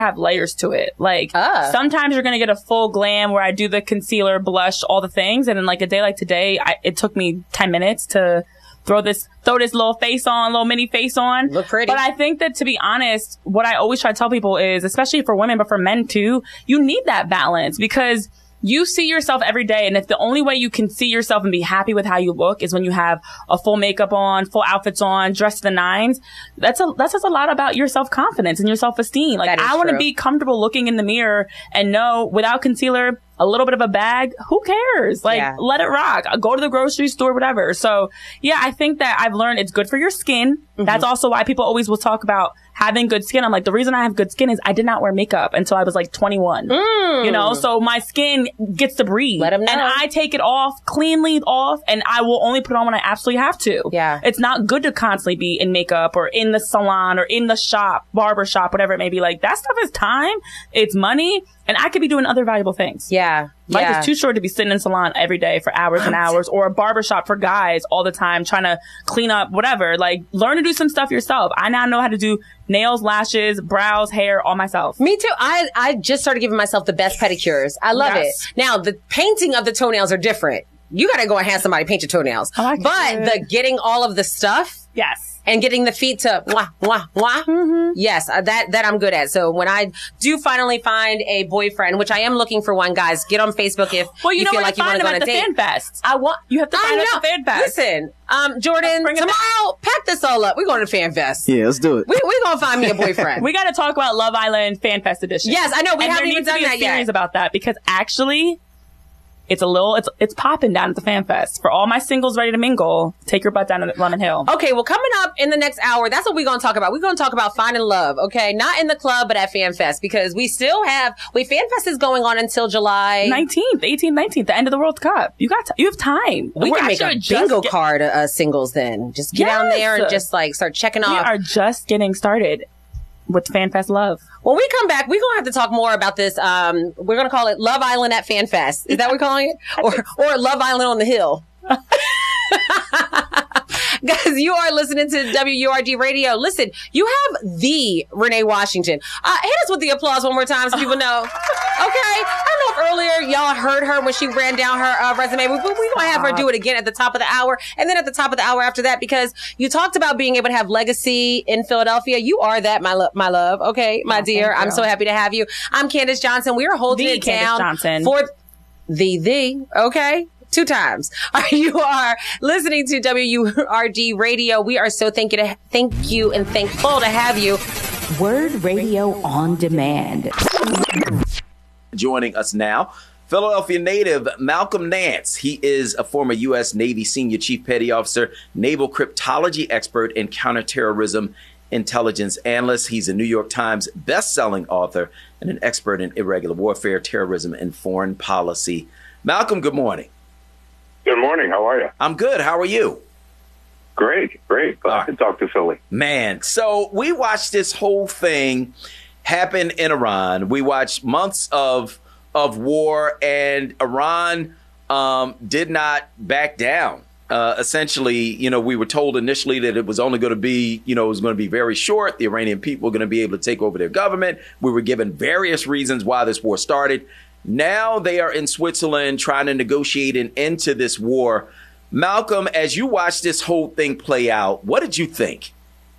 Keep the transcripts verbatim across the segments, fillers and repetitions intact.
have layers to it. Like, uh. sometimes you're going to get a full glam where I do the concealer, blush, all the things. And then like a day like today, I, it took me ten minutes to throw this, throw this little face on, little mini face on. Look pretty. But I think that, to be honest, what I always try to tell people is, especially for women, but for men too, you need that balance, because you see yourself every day. And if the only way you can see yourself and be happy with how you look is when you have a full makeup on, full outfits on, dressed to the nines, that's a, that says a lot about your self-confidence and your self-esteem. Like, I want to be comfortable looking in the mirror and know, without concealer, a little bit of a bag, who cares? Like, yeah. let it rock. Go to the grocery store, whatever. So, yeah, I think that I've learned it's good for your skin. Mm-hmm. That's also why people always will talk about having good skin. I'm like, the reason I have good skin is I did not wear makeup until I was like twenty-one. Mm. You know, so my skin gets to breathe. Let them know. And I take it off, cleanly off, and I will only put it on when I absolutely have to. Yeah. It's not good to constantly be in makeup or in the salon or in the shop, barber shop, whatever it may be. Like, that stuff is time. It's money. And I could be doing other valuable things. Yeah. Life yeah. is too short to be sitting in a salon every day for hours and hours, or a barbershop for guys all the time trying to clean up whatever. Like, learn to do some stuff yourself. I now know how to do nails, lashes, brows, hair, all myself. Me too. I, I just started giving myself the best pedicures. I love yes. it. Now, the painting of the toenails are different. You got to go and have somebody paint your toenails. I like but it. the getting all of the stuff. Yes. And getting the feet to mwah, mwah, mwah. Mm-hmm. Yes, uh, that, that I'm good at. So when I do finally find a boyfriend, which I am looking for one, guys, get on Facebook if well, you, you know feel like you want to go on a date. Fan Fest. I want, you have to find out at the Fan Fest. Listen, um, Jordan, tomorrow, pack this all up. We're going to Fan Fest. Yeah, let's do it. We, we're going to find me a boyfriend. We got to talk about Love Island Fan Fest edition. Yes, I know. We and haven't even done that yet. Series about that, because actually, it's a little, it's, it's popping down at the Fan Fest. For all my singles ready to mingle, take your butt down to Lemon Hill. Okay, well, coming up in the next hour, that's what we're going to talk about. We're going to talk about finding love, okay? Not in the club, but at Fan Fest, because we still have, wait, Fan Fest is going on until July nineteenth, eighteenth, nineteenth, the end of the World Cup. You got, t- you have time. We We're can make a bingo get- card, uh, singles then. Just get yes. down there and just like start checking we off. We are just getting started with Fan Fest love. When we come back, we're going to have to talk more about this. Um, we're going to call it Love Island at Fan Fest. Is that what we're calling it? Or, or Love Island on the Hill. Guys, you are listening to W U R D Radio. Listen, you have the Renee Washington. Uh, hit us with the applause one more time so people know. Okay. I don't know if earlier y'all heard her when she ran down her uh, resume. We're we going to have her do it again at the top of the hour and then at the top of the hour after that, because you talked about being able to have legacy in Philadelphia. You are that, my, lo- my love. Okay, my oh, dear. I'm so happy to have you. I'm Candace Johnson. We are holding the it Candace down Johnson. for the, the, okay? Two times. You are listening to W U R D Radio. We are so thank you to thank you and thankful to have you. Word Radio on Demand. Joining us now, Philadelphia native Malcolm Nance. He is a former U S Navy Senior Chief Petty Officer, naval cryptology expert, and counterterrorism intelligence analyst. He's a New York Times best-selling author and an expert in irregular warfare, terrorism, and foreign policy. Malcolm, good morning. Good morning. How are you? I'm good. How are you? Great, great. Glad uh, to talk to Philly. Man, so we watched this whole thing happen in Iran. We watched months of of war, and Iran um, did not back down. Uh, essentially, you know, we were told initially that it was only going to be, you know, it was going to be very short. The Iranian people were going to be able to take over their government. We were given various reasons why this war started. Now they are in Switzerland trying to negotiate an end to this war. Malcolm, as you watch this whole thing play out, what did you think?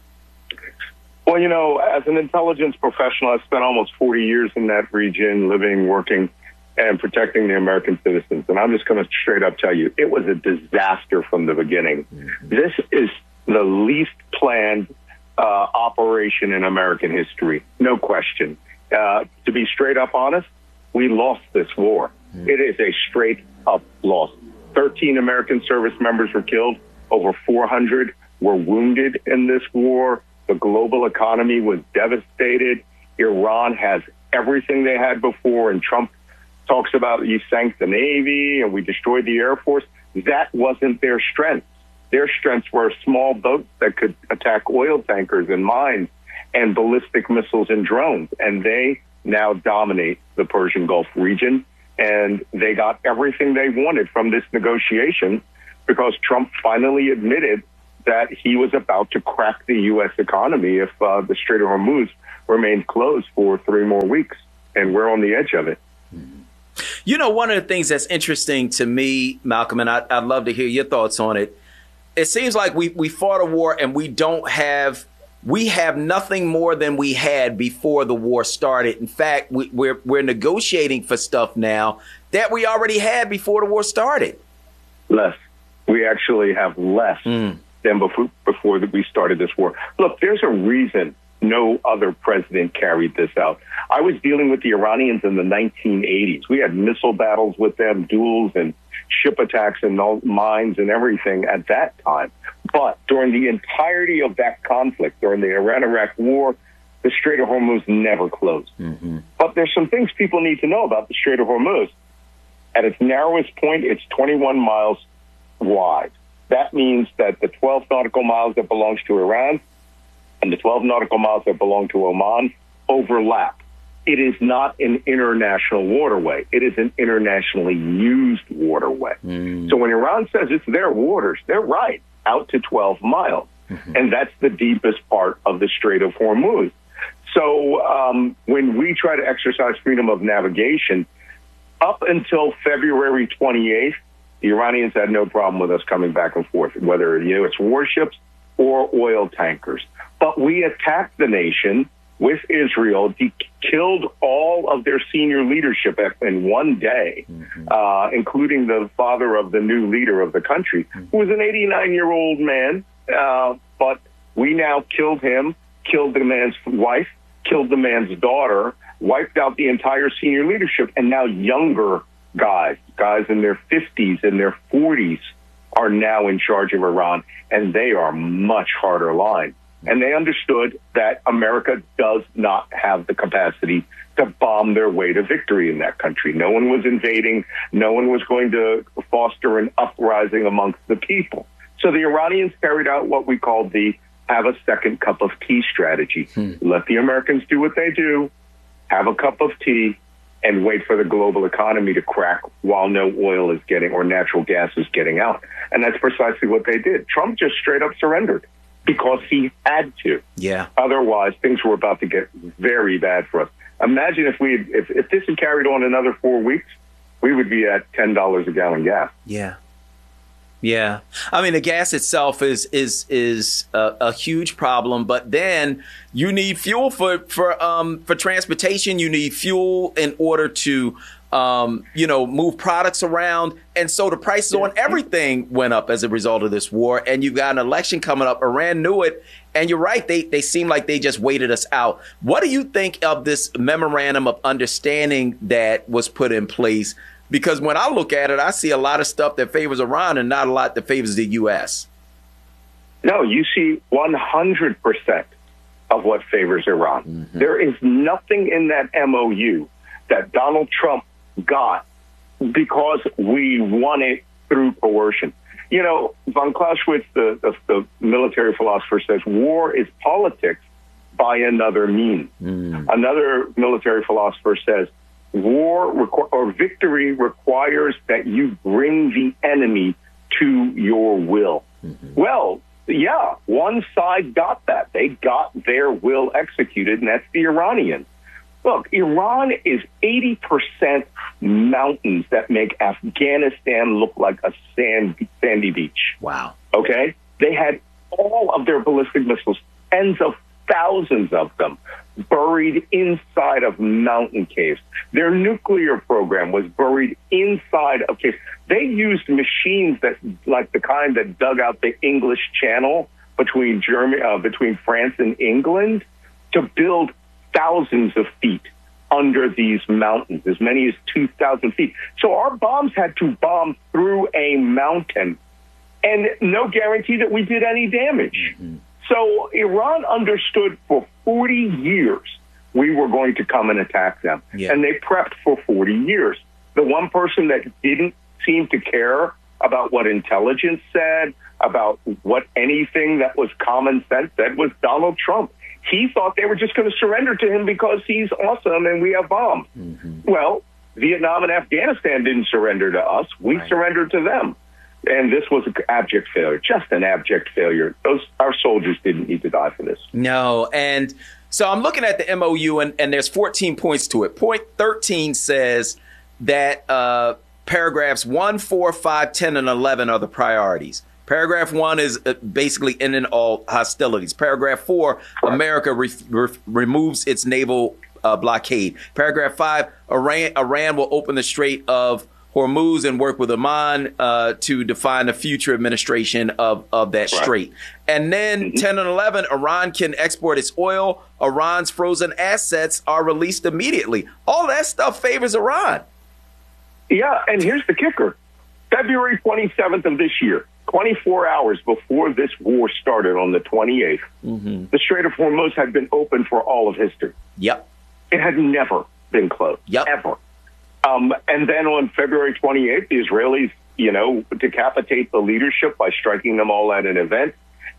Well, you know, as an intelligence professional, I've spent almost forty years in that region, living, working, and protecting the American citizens. And I'm just going to straight up tell you, it was a disaster from the beginning. Mm-hmm. This is the least planned uh, operation in American history, no question. Uh, to be straight up honest, we lost this war. Mm. It is a straight up loss. thirteen American service members were killed. Over four hundred were wounded in this war. The global economy was devastated. Iran has everything they had before. And Trump talks about you sank the Navy and we destroyed the Air Force. That wasn't their strength. Their strengths were small boats that could attack oil tankers and mines and ballistic missiles and drones. And they now dominate the Persian Gulf region, and they got everything they wanted from this negotiation because Trump finally admitted that he was about to crack the U S economy if uh, the Strait of Hormuz remained closed for three more weeks. And we're on the edge of it. You know, one of the things that's interesting to me, Malcolm, and I, I'd love to hear your thoughts on it. It seems like we, we fought a war and we don't have we have nothing more than we had before the war started. In fact, we, we're we're negotiating for stuff now that we already had before the war started. Less. We actually have less mm. than before, before we started this war. Look, there's a reason no other president carried this out. I was dealing with the Iranians in the nineteen eighties. We had missile battles with them, duels and ship attacks and mines and everything at that time. But during the entirety of that conflict, during the Iran-Iraq war, the Strait of Hormuz never closed. Mm-hmm. But there's some things people need to know about the Strait of Hormuz. At its narrowest point, it's twenty-one miles wide. That means that the twelve nautical miles that belongs to Iran and the twelve nautical miles that belong to Oman overlap. It is not an international waterway. It is an internationally used waterway. Mm. So when Iran says it's their waters, they're right, out to twelve miles. Mm-hmm. And that's the deepest part of the Strait of Hormuz. So um, when we try to exercise freedom of navigation, up until February twenty-eighth, the Iranians had no problem with us coming back and forth, whether you know, it's warships or oil tankers. But we attacked the nation with Israel, de- killed all of their senior leadership in one day, mm-hmm. uh, including the father of the new leader of the country, who was an eighty-nine-year-old man. Uh, but we now killed him, killed the man's wife, killed the man's daughter, wiped out the entire senior leadership, and now younger guys, guys in their fifties and their forties, are now in charge of Iran, and they are much harder line. And they understood that America does not have the capacity to bomb their way to victory in that country. No one was invading. No one was going to foster an uprising amongst the people. So the Iranians carried out what we called the have a second cup of tea strategy. Hmm. Let the Americans do what they do, have a cup of tea, and wait for the global economy to crack while no oil is getting or natural gas is getting out. And that's precisely what they did. Trump just straight up surrendered because he had to. Yeah. Otherwise, things were about to get very bad for us. Imagine if we if, if this had carried on another four weeks, we would be at ten dollars a gallon gas. Yeah. Yeah. I mean, the gas itself is is is a, a huge problem, but then you need fuel for for um for transportation. You need fuel in order to um you know move products around, and so the prices on everything went up as a result of this war. And you've got an election coming up. Iran knew it, and you're right. They they seem like they just waited us out. What do you think of this memorandum of understanding that was put in place? Because when I look at it, I see a lot of stuff that favors Iran and not a lot that favors the U S. No, you see one hundred percent of what favors Iran. Mm-hmm. There is nothing in that M O U that Donald Trump got because we won it through coercion. You know, von Clausewitz, the, the, the military philosopher, says war is politics by another means. Mm. Another military philosopher says, war requ- or victory requires that you bring the enemy to your will. Mm-hmm. Well, yeah, one side got that. They got their will executed, and that's the Iranians. Look, Iran is eighty percent mountains that make Afghanistan look like a sand, sandy beach. Wow. Okay? They had all of their ballistic missiles, tens of thousands of them, buried inside of mountain caves. Their nuclear program was buried inside of caves. They used machines that, like the kind that dug out the English Channel between Germany, uh, between France and England, to build thousands of feet under these mountains, as many as two thousand feet. So our bombs had to bomb through a mountain, and no guarantee that we did any damage. Mm-hmm. So Iran understood for forty years we were going to come and attack them. Yeah. And they prepped for forty years. The one person that didn't seem to care about what intelligence said, about what anything that was common sense said, was Donald Trump. He thought they were just going to surrender to him because he's awesome and we have bombs. Mm-hmm. Well, Vietnam and Afghanistan didn't surrender to us. We right. surrendered to them. And this was an abject failure, just an abject failure. Those our soldiers didn't need to die for this. No, and so I'm looking at the M O U, and, and there's fourteen points to it. Point thirteen says that uh, paragraphs one, four, five, ten, and eleven are the priorities. Paragraph one is basically ending all hostilities. Paragraph four, America re- re- removes its naval uh, blockade. Paragraph five, Iran, Iran will open the Strait of Hormuz and work with Oman uh, to define the future administration of, of that Right. strait. And then Mm-hmm. ten and eleven, Iran can export its oil. Iran's frozen assets are released immediately. All that stuff favors Iran. Yeah, and here's the kicker. February twenty-seventh of this year, twenty-four hours before this war started on the twenty-eighth, Mm-hmm. the Strait of Hormuz had been open for all of history. Yep. It had never been closed, Yep. ever. Um, and then on February twenty-eighth, the Israelis, you know, decapitate the leadership by striking them all at an event,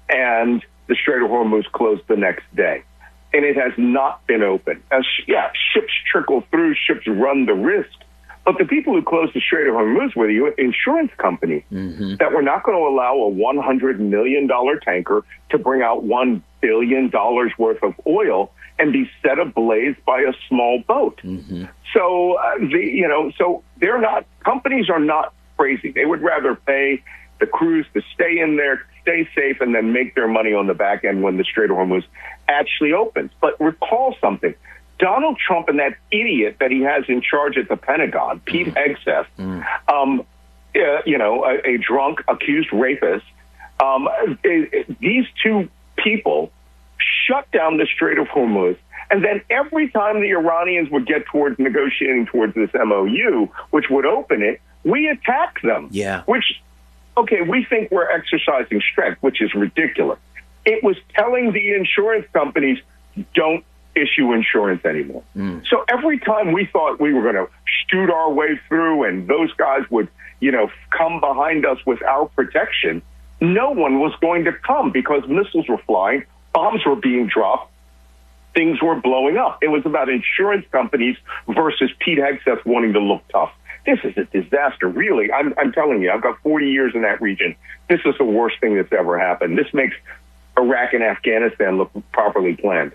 and the Strait of Hormuz closed the next day. And it has not been open. As, yeah, ships trickle through, ships run the risk. But the people who closed the Strait of Hormuz were the insurance companies Mm-hmm. that were not going to allow a one hundred million dollars tanker to bring out one billion dollars worth of oil and be set ablaze by a small boat. Mm-hmm. So, uh, the, you know, so they're not, companies are not crazy. They would rather pay the crews to stay in there, stay safe, and then make their money on the back end when the Strait of Hormuz actually opens. But recall something. Donald Trump and that idiot that he has in charge at the Pentagon, Pete Hegseth, um, uh, you know, a, a drunk accused rapist, um, it, it, these two people shut down the Strait of Hormuz. And then every time the Iranians would get towards negotiating towards this M O U, which would open it, we attack them. Yeah. Which, okay, we think we're exercising strength, which is ridiculous. It was telling the insurance companies, don't issue insurance anymore. Mm. So every time we thought we were going to shoot our way through and those guys would, you know, come behind us with our protection, no one was going to come because missiles were flying, bombs were being dropped, things were blowing up. It was about insurance companies versus Pete Hegseth wanting to look tough. This is a disaster, really. I'm, I'm telling you, I've got forty years in that region. This is the worst thing that's ever happened. This makes Iraq and Afghanistan look properly planned.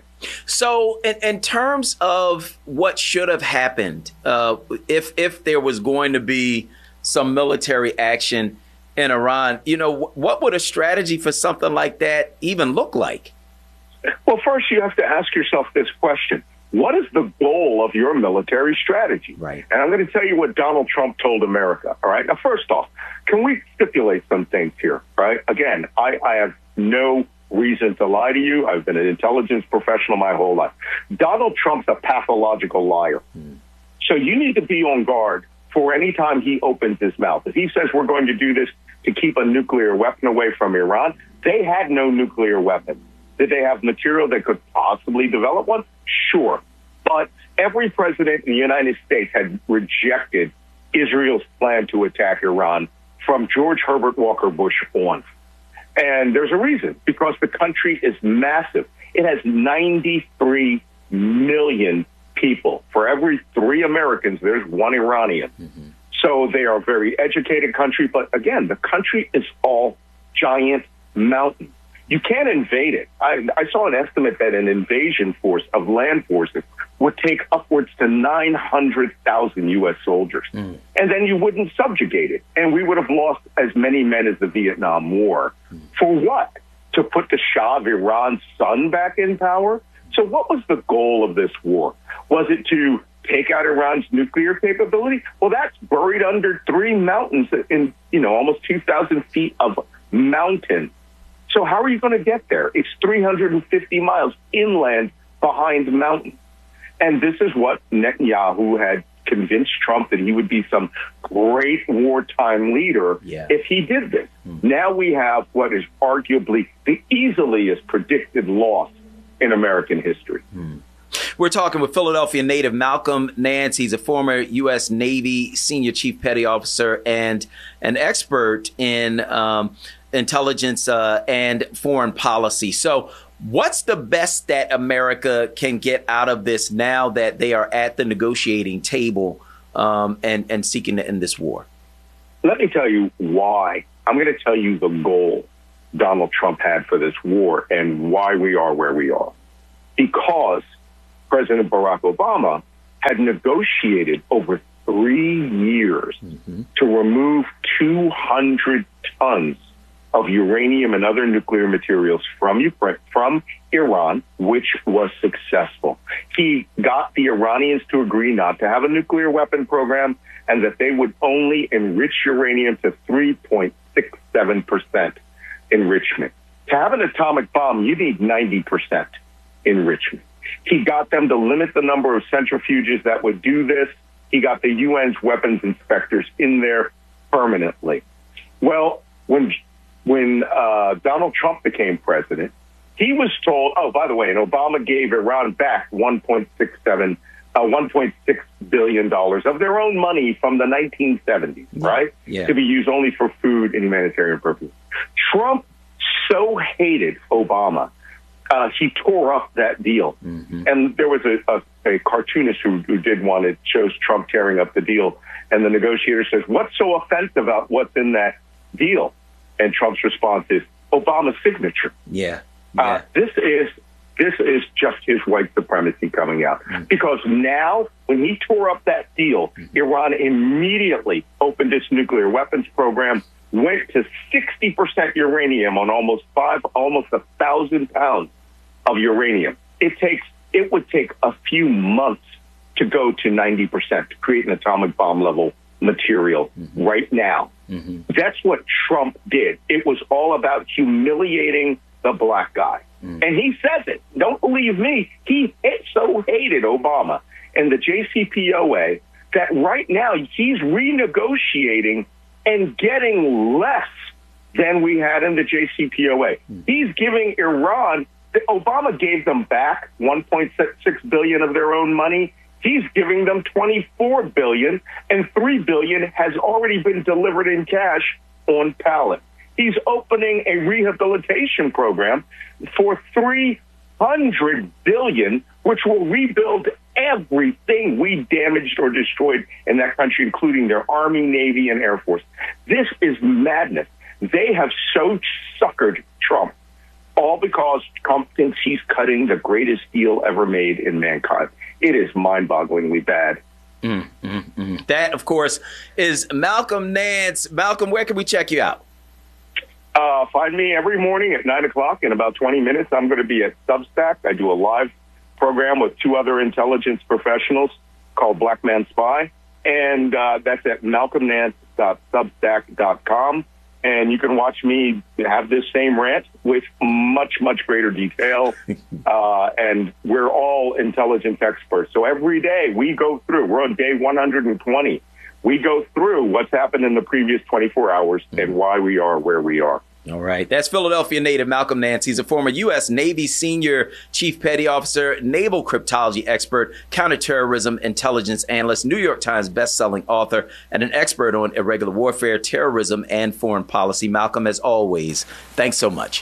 So, in, in terms of what should have happened, uh, if if there was going to be some military action in Iran, you know, wh- what would a strategy for something like that even look like? Well, first you have to ask yourself this question. What is the goal of your military strategy? Right. And I'm going to tell you what Donald Trump told America. All right. Now, first off, can we stipulate some things here? Right. Again, I, I have no reason to lie to you. I've been an intelligence professional my whole life. Donald Trump's a pathological liar. Hmm. So you need to be on guard for any time he opens his mouth. If he says we're going to do this to keep a nuclear weapon away from Iran, they had no nuclear weapon. Did they have material that could possibly develop one? Sure. But every president in the United States had rejected Israel's plan to attack Iran from George Herbert Walker Bush on. And there's a reason, because the country is massive. It has ninety-three million people. For every three Americans, there's one Iranian. Mm-hmm. So they are a very educated country. But again, the country is all giant mountains. You can't invade it. I, I saw an estimate that an invasion force of land forces would take upwards to nine hundred thousand U S soldiers. Mm. And then you wouldn't subjugate it. And we would have lost as many men as the Vietnam War. Mm. For what? To put the Shah of Iran's son back in power? So what was the goal of this war? Was it to take out Iran's nuclear capability? Well, that's buried under three mountains in, you know, almost two thousand feet of mountain. So how are you going to get there? It's three hundred fifty miles inland behind the mountain. And this is what Netanyahu had convinced Trump that he would be some great wartime leader yeah. if he did this. Mm. Now we have what is arguably the easiest predicted loss in American history. Mm. We're talking with Philadelphia native Malcolm Nance. He's a former U S Navy senior chief petty officer and an expert in um, intelligence uh, and foreign policy. So what's the best that America can get out of this now that they are at the negotiating table um, and, and seeking to end this war? Let me tell you why I'm going to tell you the goal Donald Trump had for this war and why we are where we are. Because President Barack Obama had negotiated over three years mm-hmm. to remove two hundred tons of uranium and other nuclear materials from Ukraine, from Iran, which was successful. He got the Iranians to agree not to have a nuclear weapon program and that they would only enrich uranium to three point six seven percent enrichment. To have an atomic bomb, you need ninety percent enrichment. He got them to limit the number of centrifuges that would do this. He got the U N's weapons inspectors in there permanently. Well, when when uh, Donald Trump became president, he was told, oh, by the way, and Obama gave Iran back one point six seven, uh, one point six billion dollars of their own money from the nineteen seventies, right? Yeah. To be used only for food and humanitarian purposes. Trump so hated Obama. Uh, he tore up that deal. Mm-hmm. And there was a, a, a cartoonist who, who did one. It shows Trump tearing up the deal. And the negotiator says, what's so offensive about what's in that deal? And Trump's response is, Obama's signature. Yeah. yeah. Uh, this is this is just his white supremacy coming out. Mm-hmm. Because now, when he tore up that deal, mm-hmm. Iran immediately opened its nuclear weapons program, went to sixty percent uranium on almost five, almost a thousand pounds of uranium. It takes, it would take a few months to go to ninety percent to create an atomic bomb level material mm-hmm. right now. Mm-hmm. That's what Trump did. It was all about humiliating the black guy. Mm-hmm. And he says it. Don't believe me. He so hated Obama and the J C P O A that right now he's renegotiating and getting less than we had in the J C P O A. Mm-hmm. He's giving Iran, Obama gave them back one point six billion dollars of their own money. He's giving them twenty-four billion dollars, and three billion dollars has already been delivered in cash on pallet. He's opening a rehabilitation program for three hundred billion dollars, which will rebuild everything we damaged or destroyed in that country, including their Army, Navy, and Air Force. This is madness. They have so suckered Trump, all because Trump thinks he's cutting the greatest deal ever made in mankind. It is mind-bogglingly bad. Mm, mm, mm. That, of course, is Malcolm Nance. Malcolm, where can we check you out? Uh, find me every morning at nine o'clock. In about twenty minutes, I'm going to be at Substack. I do a live program with two other intelligence professionals called Black Man Spy. And uh, that's at malcolm nance dot substack dot com. And you can watch me have this same rant with much, much greater detail. Uh, and we're all intelligence experts. So every day we go through, we're on day one hundred twenty. We go through what's happened in the previous twenty-four hours and why we are where we are. All right. That's Philadelphia native Malcolm Nance. He's a former U S Navy senior chief petty officer, naval cryptology expert, counterterrorism intelligence analyst, New York Times bestselling author, and an expert on irregular warfare, terrorism, and foreign policy. Malcolm, as always, thanks so much.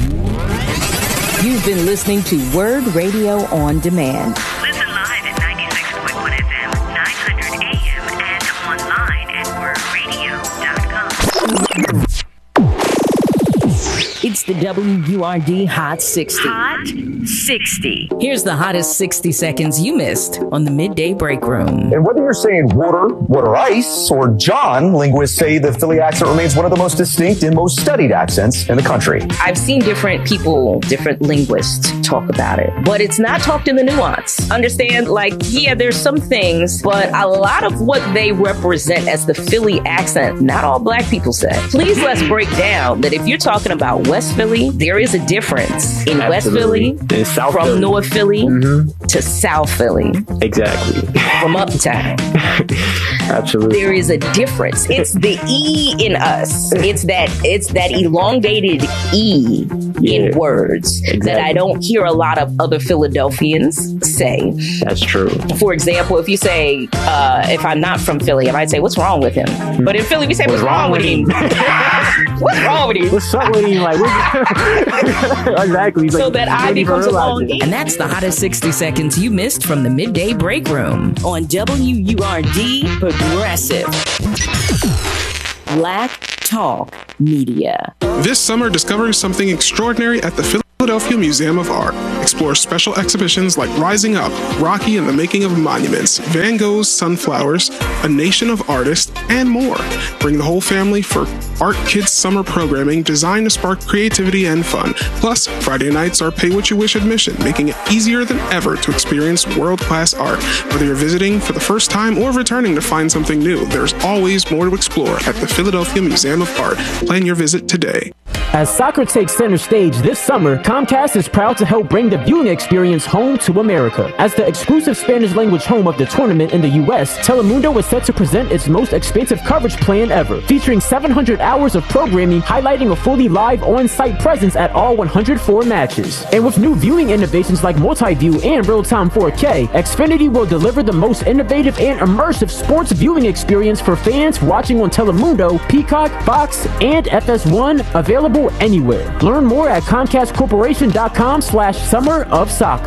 You've been listening to Word Radio on Demand. Listen live at ninety-six point one F M, nine hundred A M, and online at word radio dot com. It's the W U R D Hot sixty. Hot sixty. Here's the hottest sixty seconds you missed on the Midday Break Room. And whether you're saying water, water ice, or John, linguists say the Philly accent remains one of the most distinct and most studied accents in the country. I've seen different people, different linguists talk about it, but it's not talked in the nuance. Understand, like, yeah, there's some things, but a lot of what they represent as the Philly accent, not all black people say. Please let's break down that if you're talking about West Philly, there is a difference in Absolutely. West Philly, South from Philly. North Philly mm-hmm. to South Philly. Exactly. From uptown. Absolutely. There is a difference. It's the E in us. It's that it's that elongated E yeah. in words exactly. that I don't hear a lot of other Philadelphians say. That's true. For example, if you say, uh, if I'm not from Philly, I might say, what's wrong with him? Mm-hmm. But in Philly, we say, what's, what's wrong, wrong with him? him? What's wrong with him? What's up with him? Like, exactly. So like, that I becomes a long E. And that's the hottest sixty seconds you missed from the Midday Break Room on W U R D Progressive. Black Talk Media. This summer, discover something extraordinary at the Philadelphia Museum of Art. Explore special exhibitions like Rising Up, Rocky and the Making of Monuments, Van Gogh's Sunflowers, A Nation of Artists, and more. Bring the whole family for Art Kids summer programming designed to spark creativity and fun. Plus, Friday nights are pay what you wish admission, making it easier than ever to experience world-class art. Whether you're visiting for the first time or returning to find something new, there's always more to explore at the Philadelphia Museum of Art. Plan your visit today. As soccer takes center stage this summer, Comcast is proud to help bring the viewing experience home to America. As the exclusive Spanish language home of the tournament in the U S, Telemundo is set to present its most expansive coverage plan ever, featuring seven hundred hours of programming highlighting a fully live on-site presence at all one hundred four matches. And with new viewing innovations like multi-view and real-time four K, Xfinity will deliver the most innovative and immersive sports viewing experience for fans watching on Telemundo, Peacock, Fox, and F S one, available anywhere. Learn more at Comcast Corporation dot com slash summer of soccer.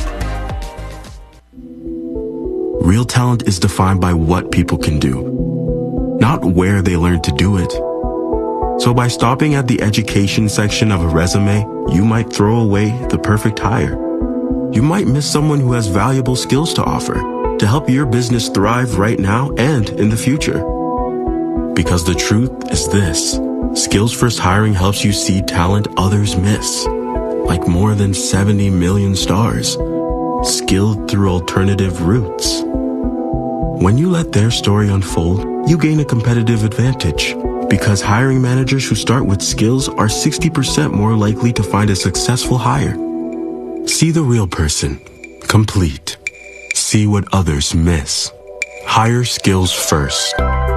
Real talent is defined by what people can do, not where they learn to do it. So by stopping at the education section of a resume, you might throw away the perfect hire. You might miss someone who has valuable skills to offer to help your business thrive right now and in the future. Because the truth is this. Skills First Hiring helps you see talent others miss, like more than seventy million stars, skilled through alternative routes. When you let their story unfold, you gain a competitive advantage, because hiring managers who start with skills are sixty percent more likely to find a successful hire. See the real person, complete. See what others miss. Hire skills first.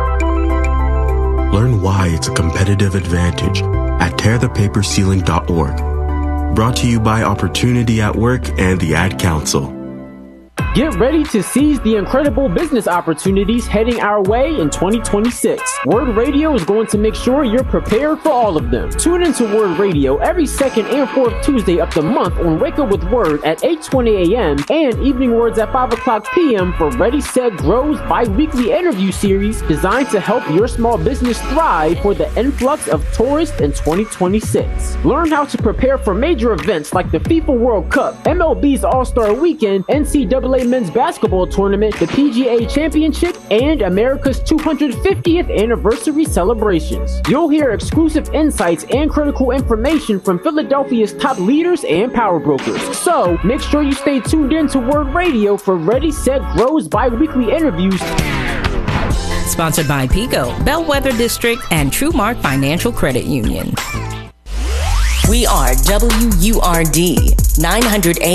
Learn why it's a competitive advantage at tear the paper ceiling dot org. Brought to you by Opportunity at Work and the Ad Council. Get ready to seize the incredible business opportunities heading our way in twenty twenty-six. Word Radio is going to make sure you're prepared for all of them. Tune into Word Radio every second and fourth Tuesday of the month on Wake Up with Word at eight twenty a.m. and Evening Words at five o'clock p.m. for Ready, Set, Grow's bi-weekly interview series designed to help your small business thrive for the influx of tourists in twenty twenty-six. Learn how to prepare for major events like the FIFA World Cup, M L B's All-Star Weekend, N C double A Men's Basketball Tournament, the P G A Championship, and America's two hundred fiftieth anniversary celebrations. You'll hear exclusive insights and critical information from Philadelphia's top leaders and power brokers. So make sure you stay tuned in to Word Radio for Ready, Set, Grow's bi-weekly interviews. Sponsored by Pico, Bellwether District, and TrueMark Financial Credit Union. We are W U R D, nine hundred A